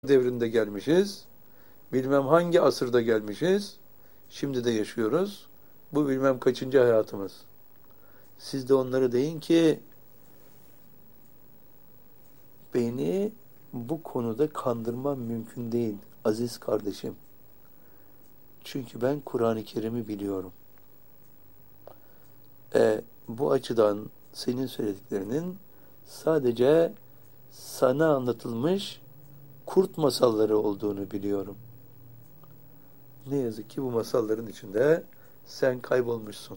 devrinde gelmişiz. Bilmem hangi asırda gelmişiz. Şimdi de yaşıyoruz. Bu bilmem kaçıncı hayatımız. Siz de onlara deyin ki beni bu konuda kandırmam mümkün değil aziz kardeşim. Çünkü ben Kur'an-ı Kerim'i biliyorum. Bu açıdan senin söylediklerinin sadece sana anlatılmış kurt masalları olduğunu biliyorum. Ne yazık ki bu masalların içinde sen kaybolmuşsun.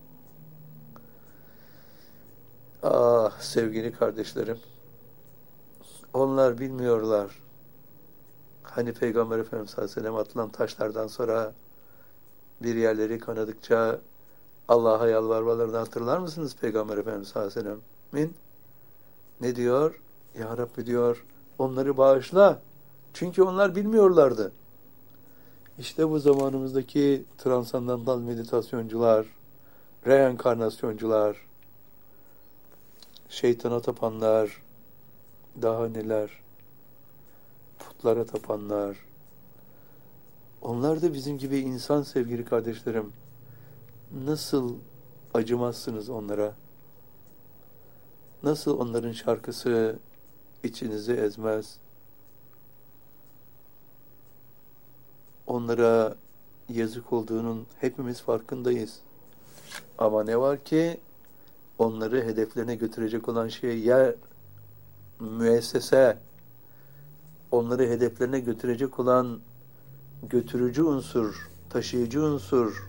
Ah sevgili kardeşlerim, onlar bilmiyorlar. Hani Peygamber Efendimiz sallallahu aleyhi ve sellem atılan taşlardan sonra bir yerleri kanadıkça Allah'a yalvarmalarını hatırlar mısınız Peygamber Efendimiz sallallahu aleyhi ve sellem'in? Ne diyor? Ya Rabbi diyor, onları bağışla. Çünkü onlar bilmiyorlardı. İşte bu zamanımızdaki transandantal meditasyoncular, reenkarnasyoncular, şeytana tapanlar, daha neler, putlara tapanlar. Onlar da bizim gibi insan sevgili kardeşlerim. Nasıl acımazsınız onlara? Nasıl onların şarkısı içinizi ezmez? Onlara yazık olduğunun hepimiz farkındayız. Ama ne var ki onları hedeflerine götürecek olan şey ya müessese, onları hedeflerine götürecek olan götürücü unsur, taşıyıcı unsur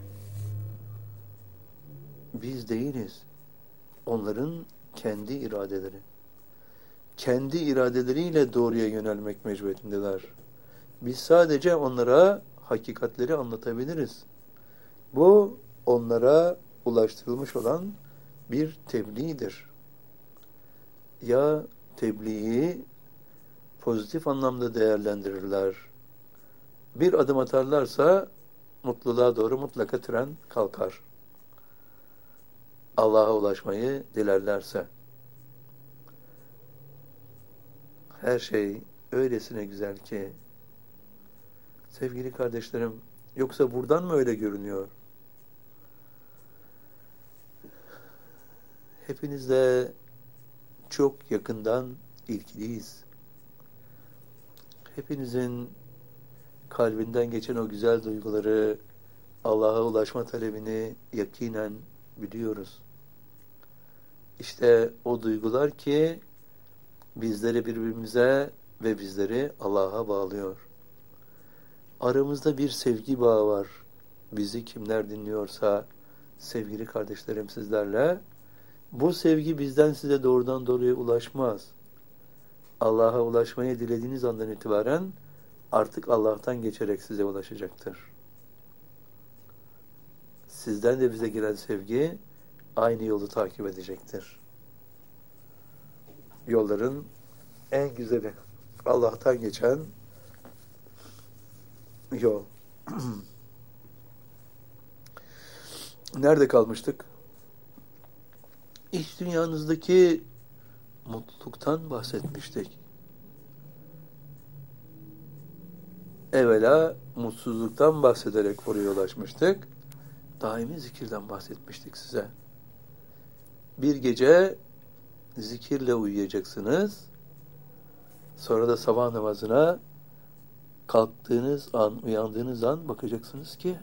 biz değiliz. Onların kendi iradeleri. Kendi iradeleriyle doğruya yönelmek mecburiyetindeler. Biz sadece onlara hakikatleri anlatabiliriz. Bu onlara ulaştırılmış olan bir tebliğdir. Ya tebliği pozitif anlamda değerlendirirler. Bir adım atarlarsa mutluluğa doğru mutlaka tren kalkar. Allah'a ulaşmayı dilerlerse. Her şey öylesine güzel ki sevgili kardeşlerim, yoksa buradan mı öyle görünüyor? Hepinizle çok yakından ilgiliyiz. Hepinizin kalbinden geçen o güzel duyguları, Allah'a ulaşma talebini yakinen biliyoruz. İşte o duygular ki bizleri birbirimize ve bizleri Allah'a bağlıyor. Aramızda bir sevgi bağı var. Bizi kimler dinliyorsa sevgili kardeşlerim sizlerle, bu sevgi bizden size doğrudan doğruya ulaşmaz. Allah'a ulaşmayı dilediğiniz andan itibaren artık Allah'tan geçerek size ulaşacaktır. Sizden de bize gelen sevgi aynı yolu takip edecektir. Yolların en güzeli Allah'tan geçen yol. Nerede kalmıştık? İç dünyanızdaki mutluluktan bahsetmiştik. Evvela mutsuzluktan bahsederek oraya ulaşmıştık. Daimi zikirden bahsetmiştik size. Bir gece zikirle uyuyacaksınız. Sonra da sabah namazına kalktığınız an, uyandığınız an bakacaksınız ki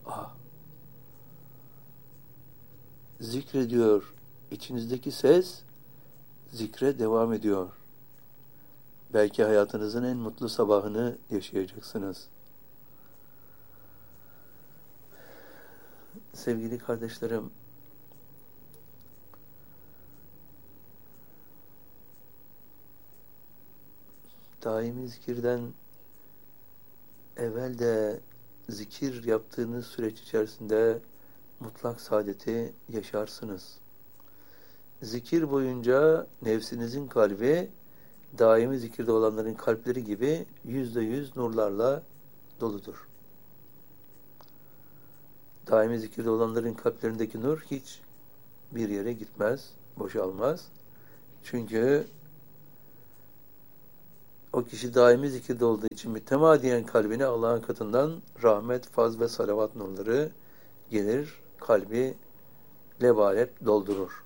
zikrediyor. İçinizdeki ses zikre devam ediyor. Belki hayatınızın en mutlu sabahını yaşayacaksınız. Sevgili kardeşlerim, daimi zikirden evvel de zikir yaptığınız süreç içerisinde mutlak saadeti yaşarsınız. Zikir boyunca nefsinizin kalbi daimi zikirde olanların kalpleri gibi %100 nurlarla doludur. Daimi zikirde olanların kalplerindeki nur hiç bir yere gitmez, boşalmaz. Çünkü O kişi daimi zikirde olduğu için mütemadiyen kalbine Allah'ın katından rahmet, faz ve salavat nurları gelir, kalbi lebalep doldurur.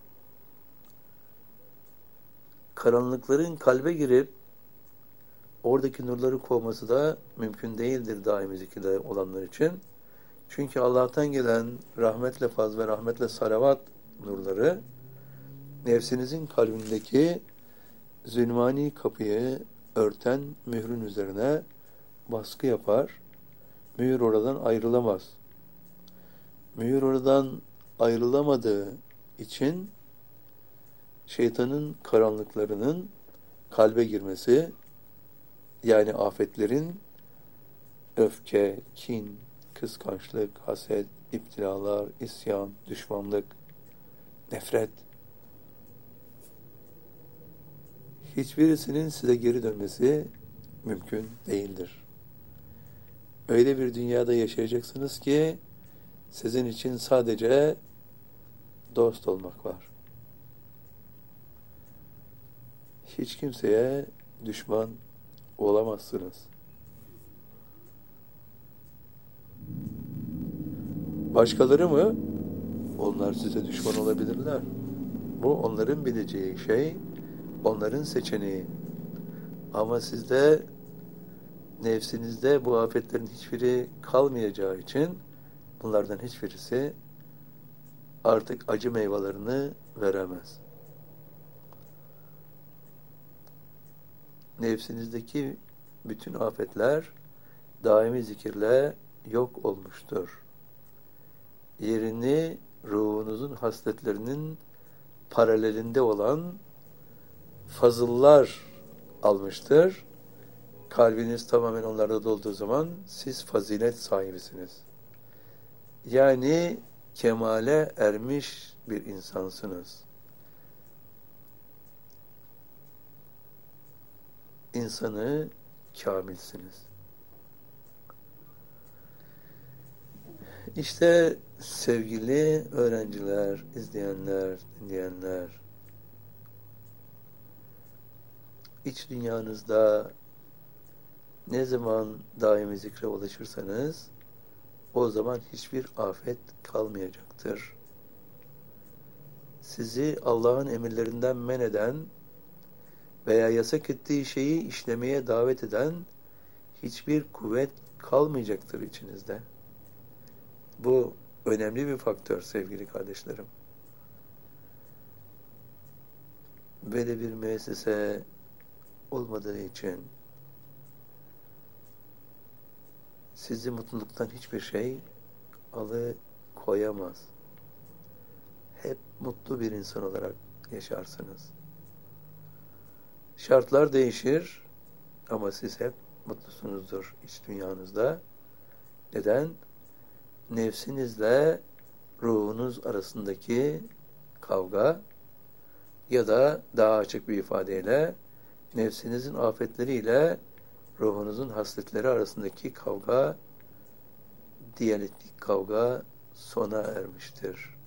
Karanlıkların kalbe girip oradaki nurları kovması da mümkün değildir daimi zikirde olanlar için. Çünkü Allah'tan gelen rahmetle faz ve rahmetle salavat nurları nefsinizin kalbindeki zulmani kapıyı örten mührün üzerine baskı yapar. Mühür oradan ayrılamaz. Mühür oradan ayrılamadığı için şeytanın karanlıklarının kalbe girmesi, yani afetlerin öfke, kin, kıskançlık, haset, iptilalar, isyan, düşmanlık, nefret, hiçbirisinin size geri dönmesi mümkün değildir. Öyle bir dünyada yaşayacaksınız ki sizin için sadece dost olmak var. Hiç kimseye düşman olamazsınız. Başkaları mı? Onlar size düşman olabilirler. Bu onların bileceği şey, onların seçeneği. Ama sizde, nefsinizde bu afetlerin hiçbiri kalmayacağı için bunlardan hiçbirisi artık acı meyvelerini veremez. Nefsinizdeki bütün afetler daimi zikirle yok olmuştur. Yerini ruhunuzun hasletlerinin paralelinde olan fazıllar almıştır. Kalbiniz tamamen onlarda dolduğu zaman siz fazilet sahibisiniz. Yani kemale ermiş bir insansınız. İnsanı kamilsiniz. İşte sevgili öğrenciler, izleyenler, dinleyenler, iç dünyanızda ne zaman daimi zikre ulaşırsanız o zaman hiçbir afet kalmayacaktır. Sizi Allah'ın emirlerinden men eden veya yasak ettiği şeyi işlemeye davet eden hiçbir kuvvet kalmayacaktır içinizde. Bu önemli bir faktör sevgili kardeşlerim. Böyle bir müessese olmadığı için sizi mutluluktan hiçbir şey alıkoyamaz. Hep mutlu bir insan olarak yaşarsınız. Şartlar değişir ama siz hep mutlusunuzdur iç dünyanızda. Neden? Nefsinizle ruhunuz arasındaki kavga ya da daha açık bir ifadeyle nefsinizin afetleriyle ruhunuzun hasletleri arasındaki kavga, diyalektik kavga sona ermiştir.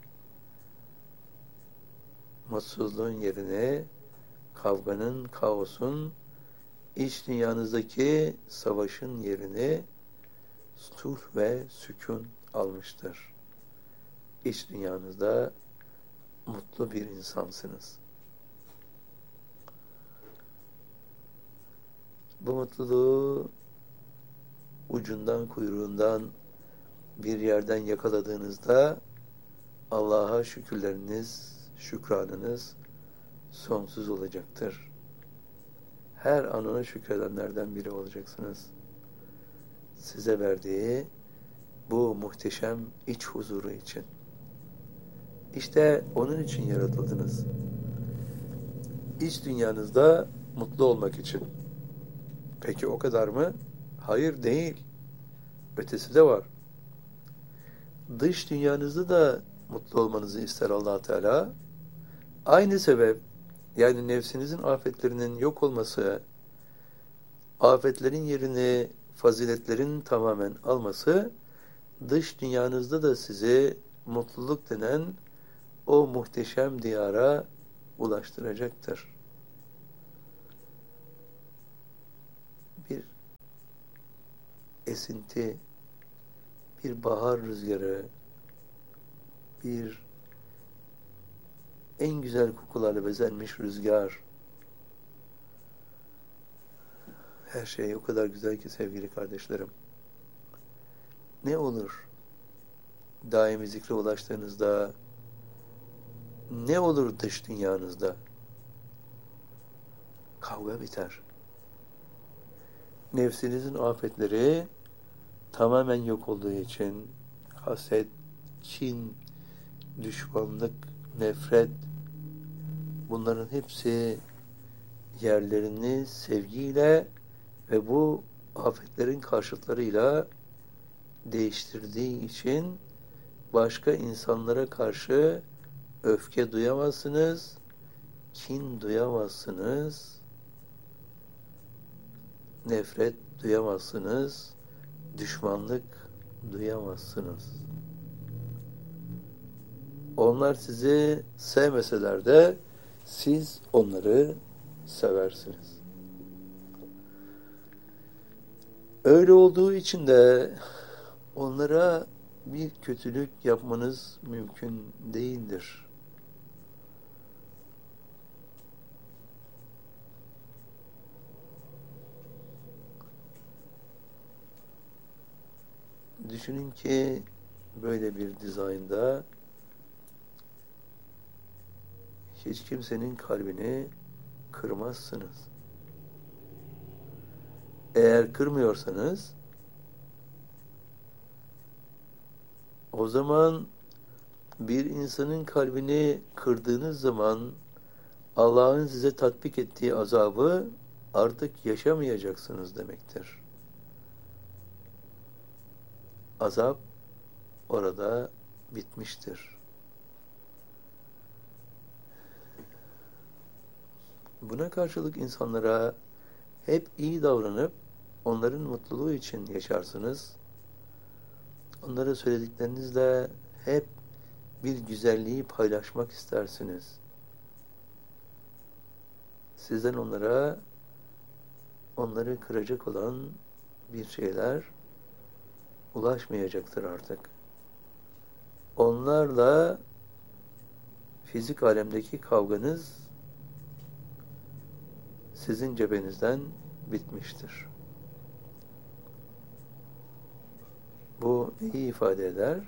Mutsuzluğun yerine kavganın, kaosun, iç dünyanızdaki savaşın yerini sulh ve sükun almıştır. İç dünyanızda mutlu bir insansınız. Bu mutluluğu ucundan, kuyruğundan bir yerden yakaladığınızda Allah'a şükürleriniz, şükranınız sonsuz olacaktır. Her an ona şükredenlerden biri olacaksınız. Size verdiği bu muhteşem iç huzuru için. İşte onun için yaratıldınız. İç dünyanızda mutlu olmak için. Peki o kadar mı? Hayır, değil. Ötesi de var. Dış dünyanızda da mutlu olmanızı ister Allah Teala. Aynı sebep, yani nefsinizin afetlerinin yok olması, afetlerin yerini faziletlerin tamamen alması, dış dünyanızda da sizi mutluluk denen o muhteşem diyara ulaştıracaktır. esinti, bir bahar rüzgarı, bir en güzel kokularla bezenmiş rüzgar. Her şey o kadar güzel ki sevgili kardeşlerim. Ne olur daimi zikre ulaştığınızda, ne olur dış dünyanızda? Kavga biter. Nefsinizin afetleri tamamen yok olduğu için haset, kin, düşmanlık, nefret, bunların hepsi yerlerini sevgiyle ve bu afetlerin karşıtlarıyla değiştirdiği için başka insanlara karşı öfke duyamazsınız, kin duyamazsınız, nefret duyamazsınız, düşmanlık duyamazsınız. Onlar sizi sevmeseler de siz onları seversiniz. Öyle olduğu için de onlara bir kötülük yapmanız mümkün değildir. Düşünün ki böyle bir dizaynda hiç kimsenin kalbini kırmazsınız. Eğer kırmıyorsanız o zaman bir insanın kalbini kırdığınız zaman Allah'ın size tatbik ettiği azabı artık yaşamayacaksınız demektir. Azap orada bitmiştir. Buna karşılık insanlara hep iyi davranıp onların mutluluğu için yaşarsınız. Onlara söylediklerinizle hep bir güzelliği paylaşmak istersiniz. Sizden onları kıracak olan bir şeyler ulaşmayacaktır artık. Onlarla fizik alemdeki kavganız sizin cebinizden bitmiştir. Bu neyi ifade eder?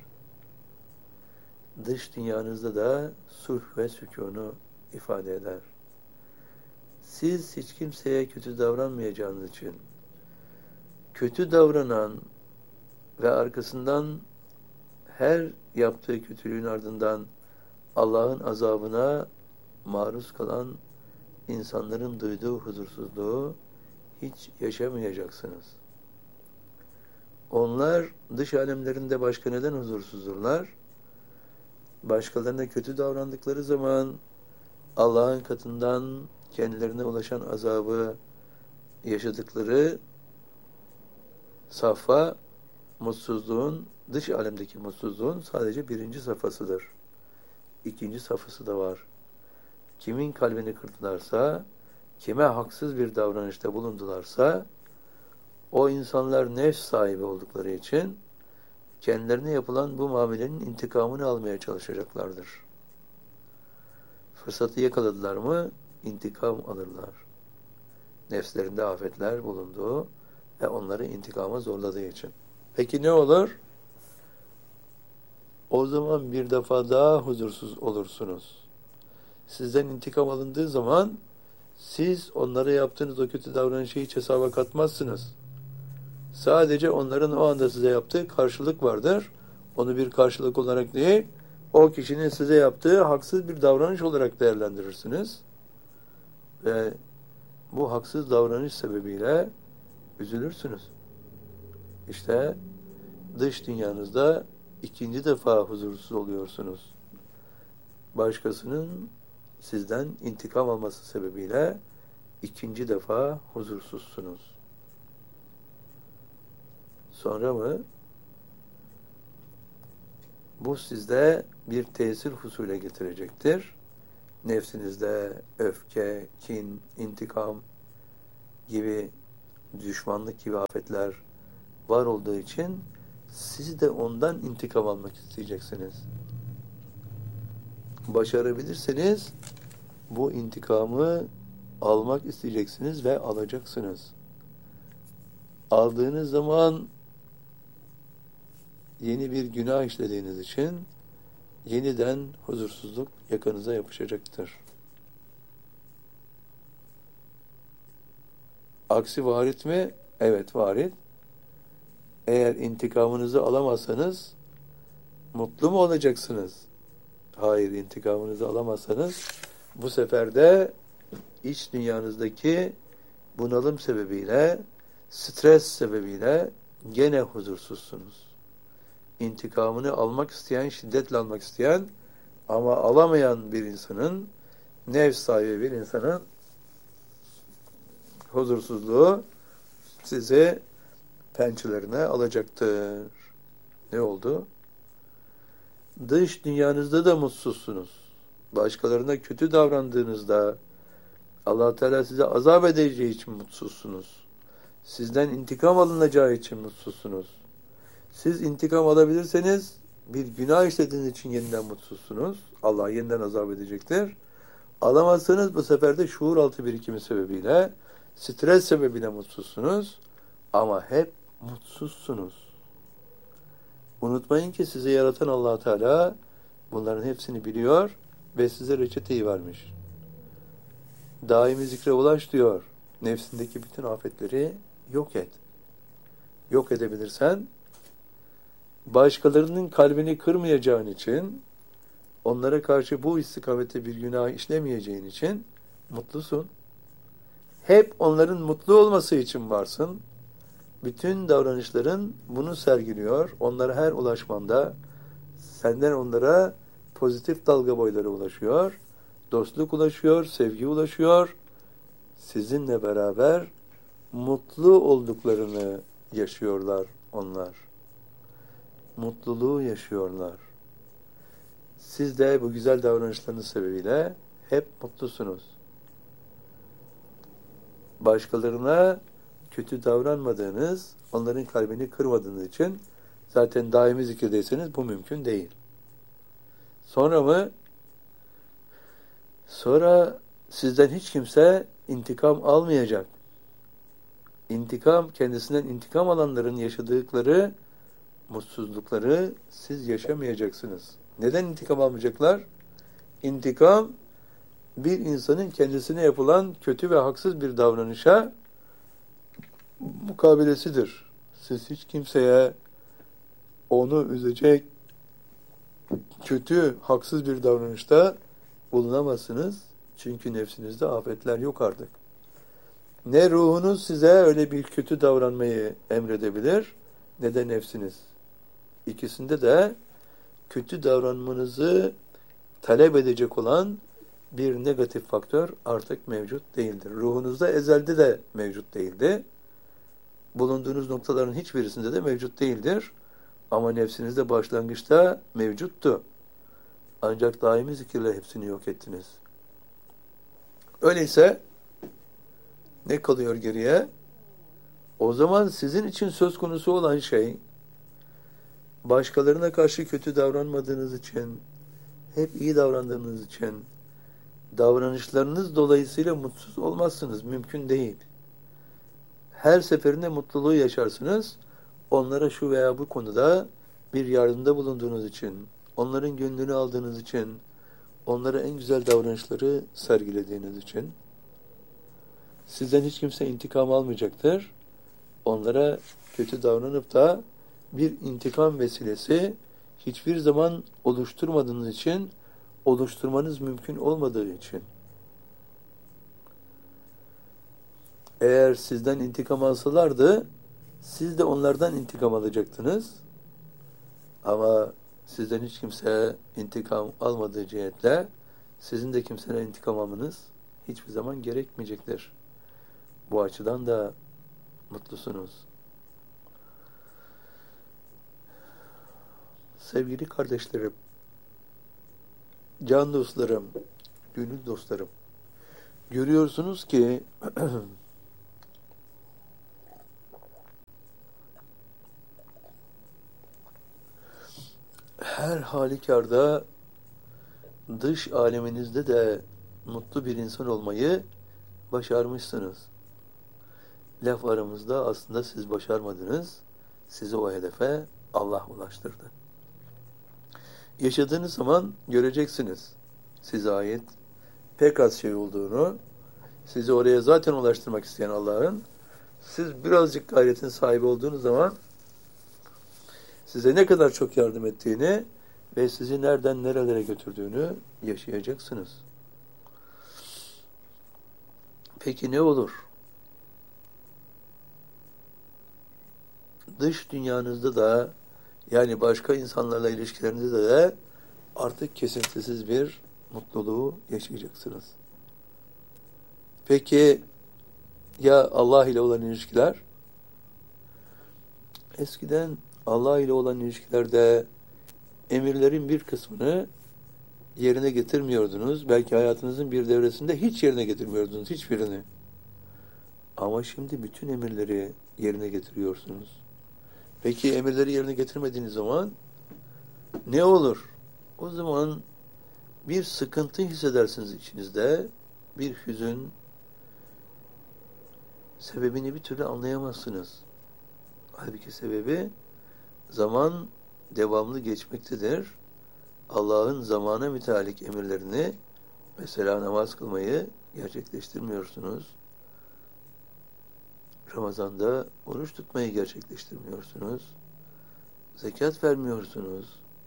Dış dünyanızda da sulh ve sükûnu ifade eder. Siz hiç kimseye kötü davranmayacağınız için, kötü davranan ve arkasından her yaptığı kötülüğün ardından Allah'ın azabına maruz kalan insanların duyduğu huzursuzluğu hiç yaşamayacaksınız. Onlar dış alemlerinde başka neden huzursuzdurlar? Başkalarına kötü davrandıkları zaman Allah'ın katından kendilerine ulaşan azabı yaşadıkları safha mutsuzluğun, dış alemdeki mutsuzluğun sadece birinci safhasıdır. İkinci safhası da var. Kimin kalbini kırdılarsa, kime haksız bir davranışta bulundularsa, o insanlar nefs sahibi oldukları için kendilerine yapılan bu muamelenin intikamını almaya çalışacaklardır. Fırsatı yakaladılar mı intikam alırlar. Nefslerinde afetler bulunduğu ve onları intikama zorladığı için. Peki ne olur? O zaman bir defa daha huzursuz olursunuz. Sizden intikam alındığı zaman siz onlara yaptığınız o kötü davranışı hiç hesaba katmazsınız. Sadece onların o anda size yaptığı karşılık vardır. Onu bir karşılık olarak değil, o kişinin size yaptığı haksız bir davranış olarak değerlendirirsiniz. Ve bu haksız davranış sebebiyle üzülürsünüz. İşte dış dünyanızda ikinci defa huzursuz oluyorsunuz. Başkasının sizden intikam alması sebebiyle ikinci defa huzursuzsunuz. Sonra mı? Bu sizde bir tesir husule getirecektir. Nefsinizde öfke, kin, intikam gibi, düşmanlık gibi afetler var olduğu için siz de ondan intikam almak isteyeceksiniz. Başarabilirseniz bu intikamı almak isteyeceksiniz ve alacaksınız. Aldığınız zaman yeni bir günah işlediğiniz için yeniden huzursuzluk yakanıza yapışacaktır. Aksi varit mi? Evet, varit. Eğer intikamınızı alamazsanız mutlu mu olacaksınız? Hayır, intikamınızı alamazsanız bu sefer de iç dünyanızdaki bunalım sebebiyle, stres sebebiyle gene huzursuzsunuz. İntikamını almak isteyen, şiddetle almak isteyen ama alamayan bir insanın, nefs sahibi bir insanın huzursuzluğu sizi pençelerine alacaktır. Ne oldu? Dış dünyanızda da mutsuzsunuz. Başkalarına kötü davrandığınızda Allah Teala size azap edeceği için mutsuzsunuz. Sizden intikam alınacağı için mutsuzsunuz. Siz intikam alabilirseniz bir günah işlediğiniz için yeniden mutsuzsunuz. Allah yeniden azap edecektir. Alamazsanız bu sefer de şuur altı birikimi sebebiyle, stres sebebiyle mutsuzsunuz. Ama hep mutsuzsunuz. Unutmayın ki sizi yaratan Allah Teala bunların hepsini biliyor ve size reçeteyi vermiş. Daimi zikre ulaş diyor. Nefsindeki bütün afetleri yok et. Yok edebilirsen başkalarının kalbini kırmayacağın için, onlara karşı bu istikamette bir günah işlemeyeceğin için mutlusun. Hep onların mutlu olması için varsın. Bütün davranışların bunu sergiliyor. Onlara her ulaşmanda senden onlara pozitif dalga boyları ulaşıyor. Dostluk ulaşıyor, sevgi ulaşıyor. Sizinle beraber mutlu olduklarını yaşıyorlar onlar. Mutluluğu yaşıyorlar. Siz de bu güzel davranışlarınız sebebiyle hep mutlusunuz. Başkalarına kötü davranmadığınız, onların kalbini kırmadığınız için zaten daimi zikirdeyseniz bu mümkün değil. Sonra mı? Sonra sizden hiç kimse intikam almayacak. Kendisinden intikam alanların yaşadıkları mutsuzlukları siz yaşamayacaksınız. Neden intikam almayacaklar? İntikam, bir insanın kendisine yapılan kötü ve haksız bir davranışa mukabelesidir. Siz hiç kimseye onu üzecek kötü, haksız bir davranışta bulunamazsınız. Çünkü nefsinizde afetler yok artık. Ne ruhunuz size öyle bir kötü davranmayı emredebilir, ne de nefsiniz. İkisinde de kötü davranmanızı talep edecek olan bir negatif faktör artık mevcut değildir. Ruhunuzda ezelde de mevcut değildi. Bulunduğunuz noktaların hiçbirisinde de mevcut değildir. Ama nefsinizde başlangıçta mevcuttu. Ancak daimi zikirle hepsini yok ettiniz. Öyleyse ne kalıyor geriye? O zaman sizin için söz konusu olan şey, başkalarına karşı kötü davranmadığınız için, hep iyi davrandığınız için, davranışlarınız dolayısıyla mutsuz olmazsınız. Mümkün değil. Her seferinde mutluluğu yaşarsınız. Onlara şu veya bu konuda bir yardımda bulunduğunuz için, onların gönlünü aldığınız için, onlara en güzel davranışları sergilediğiniz için, sizden hiç kimse intikam almayacaktır. Onlara kötü davranıp da bir intikam vesilesi hiçbir zaman oluşturmadığınız için, oluşturmanız mümkün olmadığı için. Eğer sizden intikam alsalardı, siz de onlardan intikam alacaktınız. Ama sizden hiç kimse intikam almadığı cihetle, sizin de kimseden intikam almanız hiçbir zaman gerekmeyecektir. Bu açıdan da mutlusunuz. Sevgili kardeşlerim, can dostlarım, gönül dostlarım, görüyorsunuz ki her halükarda dış aleminizde de mutlu bir insan olmayı başarmışsınız. Laf aramızda aslında siz başarmadınız. Sizi o hedefe Allah ulaştırdı. Yaşadığınız zaman göreceksiniz. Size ait pek az şey olduğunu, sizi oraya zaten ulaştırmak isteyen Allah'ın, siz birazcık gayretin sahibi olduğunuz zaman size ne kadar çok yardım ettiğini ve sizi nereden nerelere götürdüğünü yaşayacaksınız. Peki ne olur? Dış dünyanızda da, yani başka insanlarla ilişkilerinizde de artık kesintisiz bir mutluluğu yaşayacaksınız. Peki ya Allah ile olan ilişkiler? Eskiden Allah ile olan ilişkilerde emirlerin bir kısmını yerine getirmiyordunuz. Belki hayatınızın bir devresinde hiç yerine getirmiyordunuz, hiçbirini. Ama şimdi bütün emirleri yerine getiriyorsunuz. Peki emirleri yerine getirmediğiniz zaman ne olur? O zaman bir sıkıntı hissedersiniz içinizde, bir hüzün, sebebini bir türlü anlayamazsınız. Halbuki sebebi zaman devamlı geçmektedir. Allah'ın zamana müteallik emirlerini, mesela namaz kılmayı gerçekleştirmiyorsunuz. Ramazan'da oruç tutmayı gerçekleştirmiyorsunuz. Zekat vermiyorsunuz.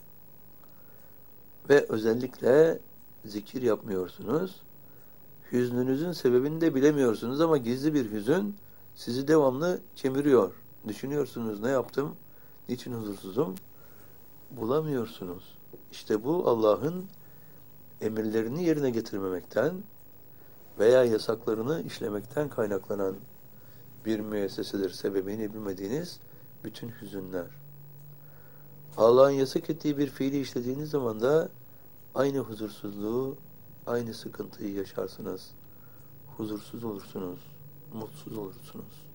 Ve özellikle zikir yapmıyorsunuz. Hüznünüzün sebebini de bilemiyorsunuz ama gizli bir hüzün sizi devamlı kemiriyor. Düşünüyorsunuz, ne yaptım, niçin huzursuzum? Bulamıyorsunuz. İşte bu Allah'ın emirlerini yerine getirmemekten veya yasaklarını işlemekten kaynaklanan bir müessesedir. Sebebini bilmediğiniz bütün hüzünler. Allah'ın yasak ettiği bir fiili işlediğiniz zaman da aynı huzursuzluğu, aynı sıkıntıyı yaşarsınız. Huzursuz olursunuz, mutsuz olursunuz.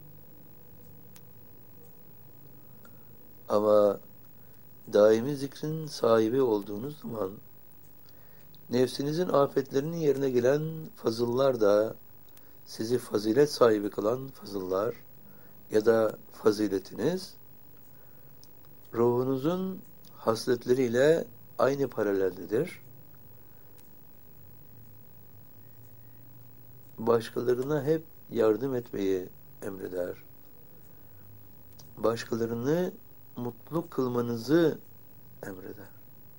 Ama daimi zikrin sahibi olduğunuz zaman nefsinizin afetlerinin yerine gelen fazıllar da sizi fazilet sahibi kılan fazıllar ya da faziletiniz ruhunuzun hasletleriyle aynı paraleldedir. Başkalarına hep yardım etmeyi emreder. Başkalarını mutlu kılmanızı emreder.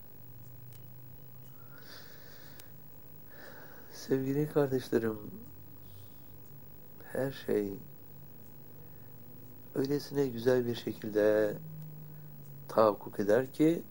Sevgili kardeşlerim, her şey öylesine güzel bir şekilde tahakkuk eder ki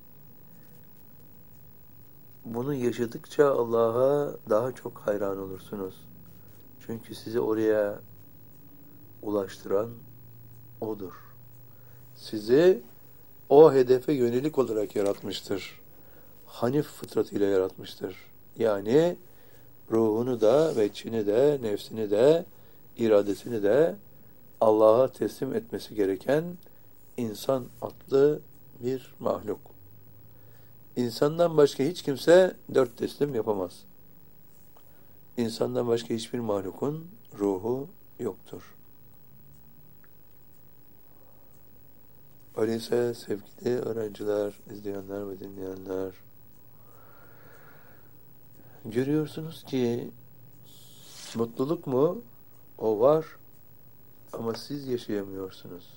bunu yaşadıkça Allah'a daha çok hayran olursunuz. Çünkü sizi oraya ulaştıran O'dur. Sizi o hedefe yönelik olarak yaratmıştır. Hanif fıtratıyla yaratmıştır. Yani ruhunu da, veçhini de, nefsini de, iradesini de Allah'a teslim etmesi gereken insan adlı bir mahluk. İnsandan başka hiç kimse dört teslim yapamaz. İnsandan başka hiçbir mahlukun ruhu yoktur. Öyleyse sevgili öğrenciler, izleyenler ve dinleyenler, görüyorsunuz ki mutluluk mu? O var ama siz yaşayamıyorsunuz.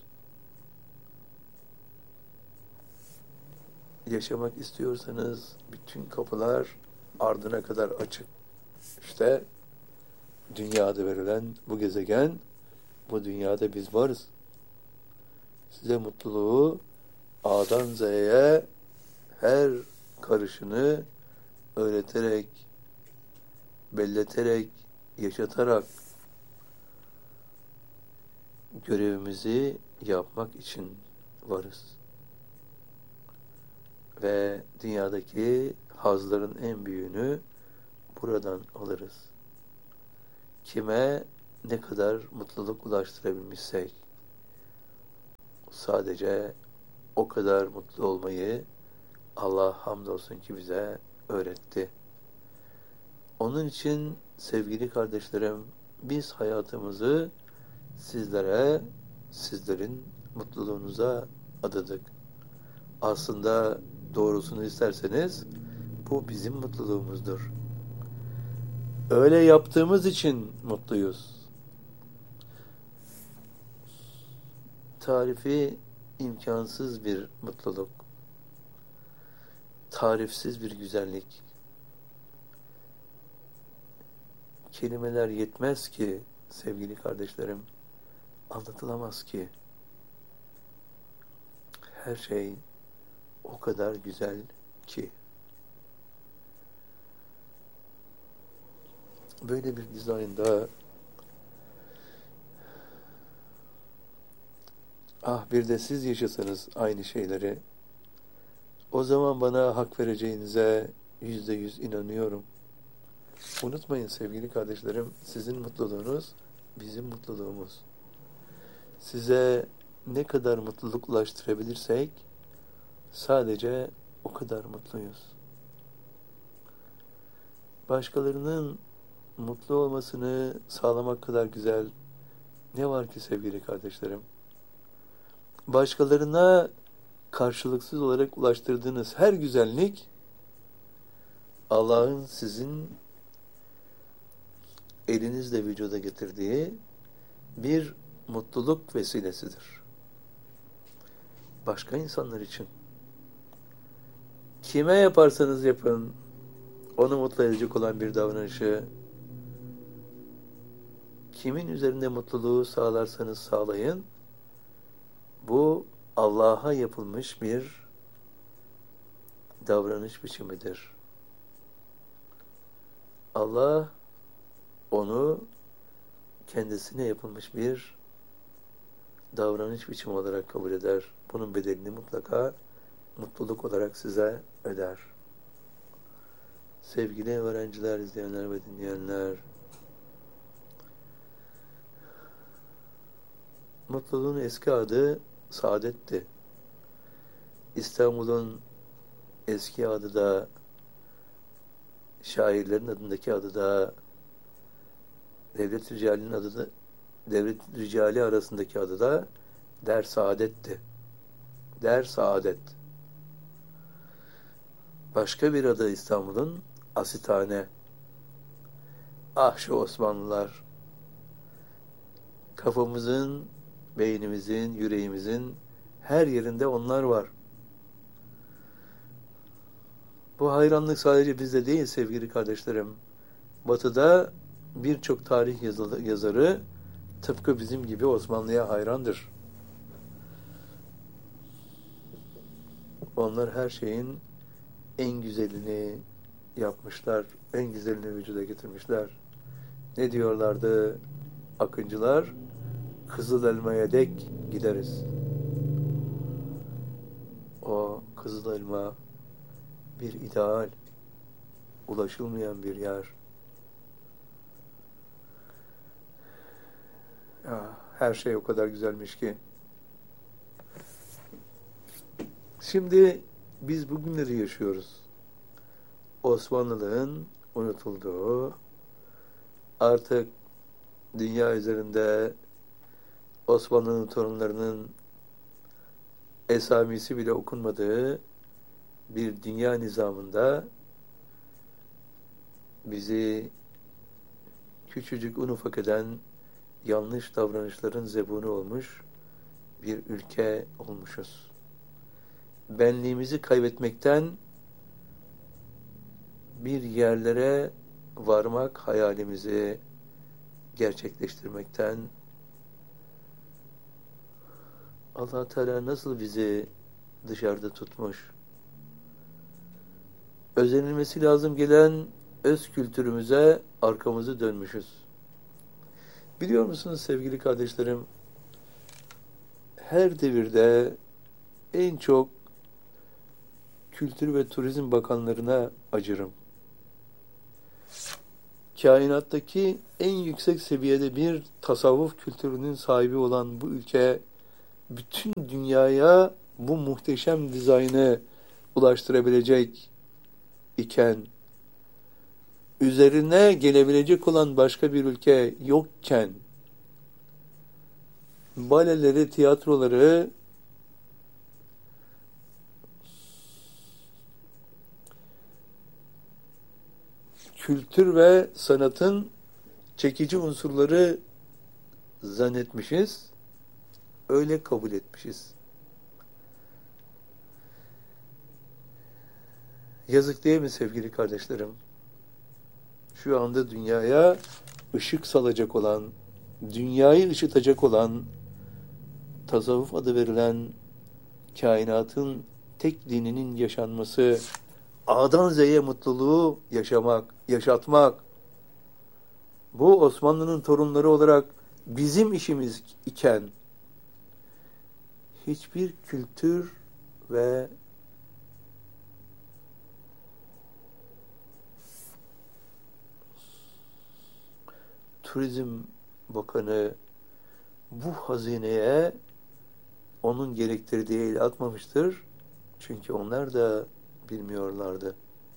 Yaşamak istiyorsanız bütün kapılar ardına kadar açık. İşte dünyada verilen bu gezegen, bu dünyada biz varız. Size mutluluğu A'dan Z'ye her karışını öğreterek, belleterek, yaşatarak görevimizi yapmak için varız. Ve dünyadaki hazların en büyüğünü buradan alırız. Kime ne kadar mutluluk ulaştırabilmişsek sadece o kadar mutlu olmayı Allah hamdolsun ki bize öğretti. Onun için sevgili kardeşlerim, biz hayatımızı sizlere, sizlerin mutluluğunuza adadık. Aslında doğrusunu isterseniz bu bizim mutluluğumuzdur. Öyle yaptığımız için mutluyuz. Tarifi imkansız bir mutluluk. Tarifsiz bir güzellik. Kelimeler yetmez ki sevgili kardeşlerim. Anlatılamaz ki. Her şey o kadar güzel ki. Böyle bir dizaynda bir de siz yaşasanız aynı şeyleri, o zaman bana hak vereceğinize %100 inanıyorum. Unutmayın sevgili kardeşlerim, sizin mutluluğunuz bizim mutluluğumuz. Size ne kadar mutluluk ulaştırabilirsek sadece o kadar mutluyuz. Başkalarının mutlu olmasını sağlamak kadar güzel ne var ki sevgili kardeşlerim? Başkalarına karşılıksız olarak ulaştırdığınız her güzellik Allah'ın sizin elinizle vücuda getirdiği bir mutluluk vesilesidir. Başka insanlar için. Kime yaparsanız yapın, onu mutlu edecek olan bir davranışı, kimin üzerinde mutluluğu sağlarsanız sağlayın, bu Allah'a yapılmış bir davranış biçimidir. Allah onu kendisine yapılmış bir davranış biçimi olarak kabul eder. Bunun bedelini mutlaka mutluluk olarak size öder. Sevgili öğrenciler, izleyenler ve dinleyenler, mutluluğun eski adı saadetti. İstanbul'un eski adı da, şairlerin adındaki adı da, devlet ricalinin adı da, devlet ricali arasındaki adı da Der Saadet'ti. Der Saadet. Başka bir adı İstanbul'un Asitane. Ah şu Osmanlılar! Kafamızın, beynimizin, yüreğimizin her yerinde onlar var. Bu hayranlık sadece bizde değil sevgili kardeşlerim. Batı'da birçok tarih yazarı tıpkı bizim gibi Osmanlı'ya hayrandır. Onlar her şeyin en güzelini yapmışlar, en güzelini vücuda getirmişler. Ne diyorlardı akıncılar? Kızıl elmaya dek gideriz. O kızıl elma bir ideal, ulaşılmayan bir yer. Ya, her şey o kadar güzelmiş ki. Şimdi biz bugünleri yaşıyoruz. Osmanlılığın unutulduğu, artık dünya üzerinde Osmanlı'nın torunlarının esamisi bile okunmadığı bir dünya nizamında bizi küçücük un ufak eden yanlış davranışların zebunu olmuş bir ülke olmuşuz. Benliğimizi kaybetmekten, bir yerlere varmak hayalimizi gerçekleştirmekten, Allah Teala nasıl bizi dışarıda tutmuş, özenilmesi lazım gelen öz kültürümüze arkamızı dönmüşüz. Biliyor musunuz sevgili kardeşlerim, her devirde en çok Kültür ve Turizm Bakanlarına acırım. Kainattaki en yüksek seviyede bir tasavvuf kültürünün sahibi olan bu ülke, bütün dünyaya bu muhteşem dizaynı ulaştırabilecek iken, üzerine gelebilecek olan başka bir ülke yokken, baleleri, tiyatroları kültür ve sanatın çekici unsurları zannetmişiz, öyle kabul etmişiz. Yazık değil mi sevgili kardeşlerim? Şu anda dünyaya ışık salacak olan, dünyayı ışıtacak olan, tasavvuf adı verilen kainatın tek dininin yaşanması, A'dan Z'ye mutluluğu yaşamak, yaşatmak, bu Osmanlı'nın torunları olarak bizim işimiz iken, hiçbir kültür ve Turizm Bakanı bu hazineye onun gerektirdiği el atmamıştır. Çünkü onlar da bilmiyorlardı.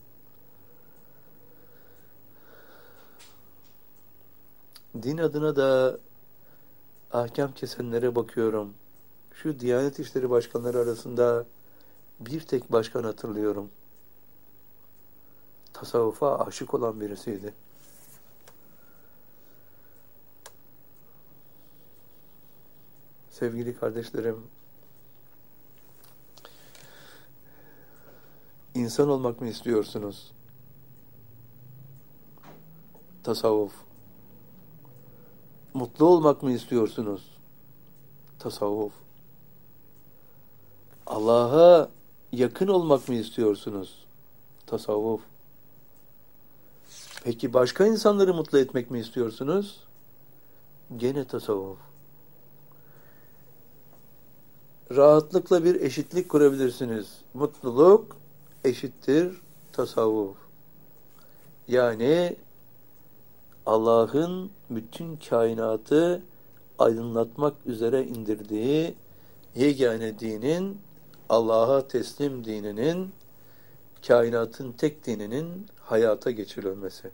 Din adına da ahkam kesenlere bakıyorum. Şu Diyanet İşleri Başkanları arasında bir tek başkan hatırlıyorum. Tasavvufa aşık olan birisiydi. Sevgili kardeşlerim, insan olmak mı istiyorsunuz? Tasavvuf. Mutlu olmak mı istiyorsunuz? Tasavvuf. Allah'a yakın olmak mı istiyorsunuz? Tasavvuf. Peki başka insanları mutlu etmek mi istiyorsunuz? Gene tasavvuf. Rahatlıkla bir eşitlik kurabilirsiniz. Mutluluk eşittir tasavvuf. Yani Allah'ın bütün kainatı aydınlatmak üzere indirdiği yegane dinin, Allah'a teslim dininin, kainatın tek dininin hayata geçirilmesi.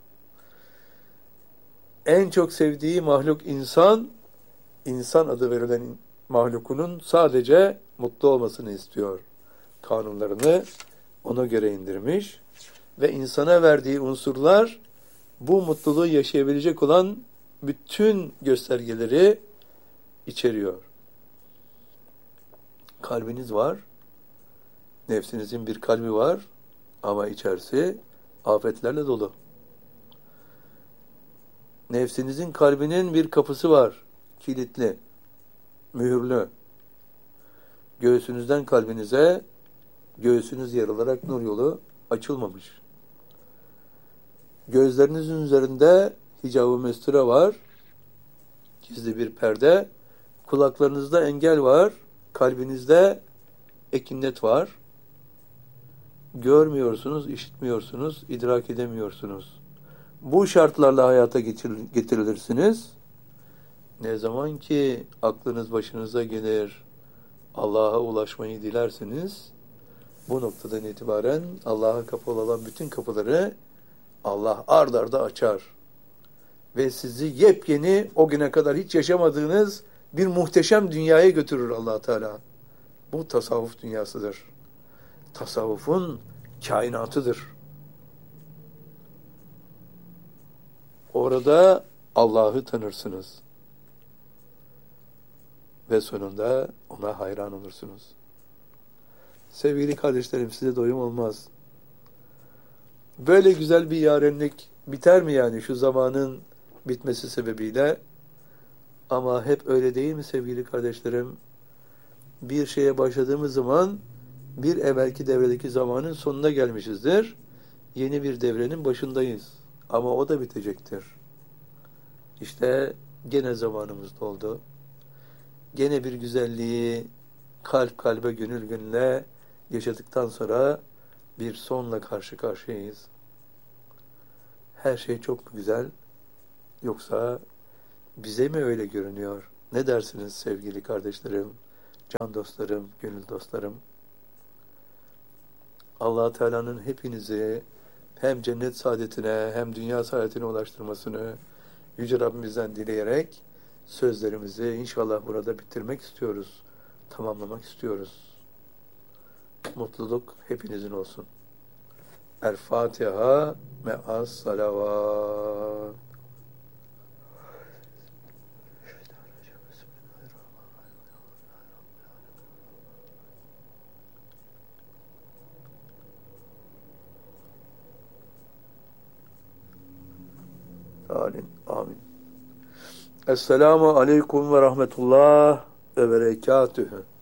En çok sevdiği mahluk insan, insan adı verilen mahlukunun sadece mutlu olmasını istiyor. Kanunlarını ona göre indirmiş ve insana verdiği unsurlar bu mutluluğu yaşayabilecek olan bütün göstergeleri içeriyor. Kalbiniz var, nefsinizin bir kalbi var ama içerisi afetlerle dolu. Nefsinizin kalbinin bir kapısı var, kilitli, mühürlü. Göğsünüzden kalbinize, göğsünüz yarılarak nur yolu açılmamış. Gözlerinizin üzerinde hicab-ı mesture var, gizli bir perde. Kulaklarınızda engel var, kalbinizde ekinnet var. Görmüyorsunuz, işitmiyorsunuz, idrak edemiyorsunuz. Bu şartlarla hayata getirilirsiniz. Ne zaman ki aklınız başınıza gelir, Allah'a ulaşmayı dilersiniz, bu noktadan itibaren Allah'a kapalı olan bütün kapıları Allah ard arda açar. Ve sizi yepyeni, o güne kadar hiç yaşamadığınız bir muhteşem dünyaya götürür Allah Teala. Bu tasavvuf dünyasıdır. Tasavvufun kainatıdır. Orada Allah'ı tanırsınız. Ve sonunda ona hayran olursunuz. Sevgili kardeşlerim, size doyum olmaz. Böyle güzel bir yarenlik biter mi yani şu zamanın bitmesi sebebiyle? Ama hep öyle değil mi sevgili kardeşlerim? Bir şeye başladığımız zaman bir evvelki devredeki zamanın sonuna gelmişizdir. Yeni bir devrenin başındayız. Ama o da bitecektir. İşte gene zamanımız doldu. Gene bir güzelliği kalp kalbe, gönül gönüle yaşadıktan sonra bir sonla karşı karşıyayız. Her şey çok mu güzel? Yoksa bize mi öyle görünüyor? Ne dersiniz sevgili kardeşlerim, can dostlarım, gönül dostlarım? Allah Teala'nın hepinizi hem cennet saadetine hem dünya saadetine ulaştırmasını Yüce Rabbimizden dileyerek sözlerimizi inşallah burada bitirmek istiyoruz. Tamamlamak istiyoruz. Mutluluk hepinizin olsun. El Fatiha me'as salavat. Amin. Esselamu aleyküm ve rahmetullah ve berekatühü.